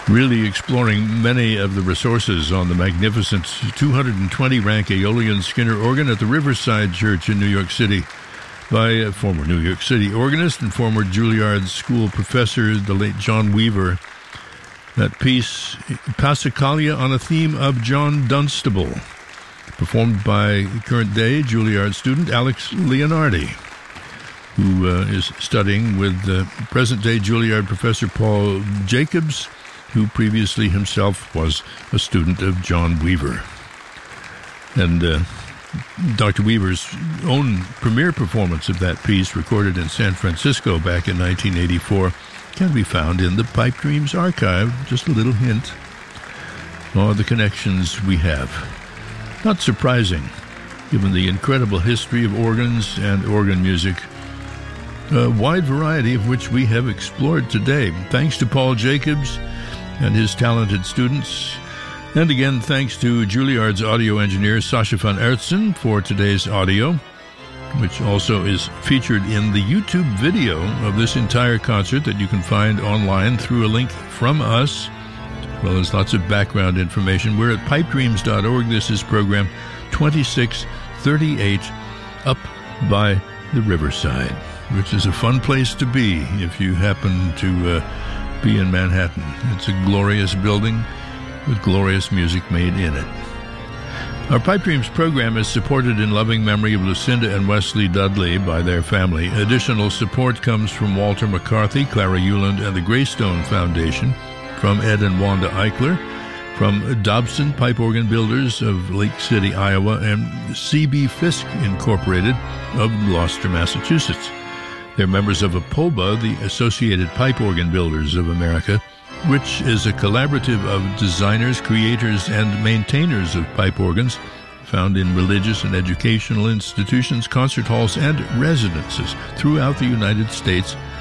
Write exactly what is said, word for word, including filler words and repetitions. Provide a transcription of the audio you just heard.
Really exploring many of the resources on the magnificent two hundred twenty rank Aeolian Skinner organ at the Riverside Church in New York City by a former New York City organist and former Juilliard School professor, the late John Weaver. That piece, Passacaglia on a theme of John Dunstable, performed by current-day Juilliard student Alex Leonardi, who uh, is studying with uh, present-day Juilliard professor Paul Jacobs, who previously himself was a student of John Weaver. And uh, Doctor Weaver's own premiere performance of that piece, recorded in San Francisco back in nineteen eighty-four, can be found in the Pipe Dreams archive. Just a little hint. All the connections we have. Not surprising, given the incredible history of organs and organ music, a wide variety of which we have explored today. Thanks to Paul Jacobs and his talented students. And again, thanks to Juilliard's audio engineer, Sasha van Aertsen, for today's audio, which also is featured in the YouTube video of this entire concert that you can find online through a link from us, as well as lots of background information. We're at pipe dreams dot org. This is program twenty-six thirty-eight, Up by the Riverside, which is a fun place to be if you happen to uh, be in Manhattan. It's a glorious building with glorious music made in it. Our Pipe Dreams program is supported in loving memory of Lucinda and Wesley Dudley by their family. Additional support comes from Walter McCarthy, Clara Euland, and the Greystone Foundation, from Ed and Wanda Eichler, from Dobson Pipe Organ Builders of Lake City, Iowa, and C B Fisk Incorporated of Gloucester, Massachusetts. They're members of APOBA, the Associated Pipe Organ Builders of America, which is a collaborative of designers, creators, and maintainers of pipe organs found in religious and educational institutions, concert halls, and residences throughout the United States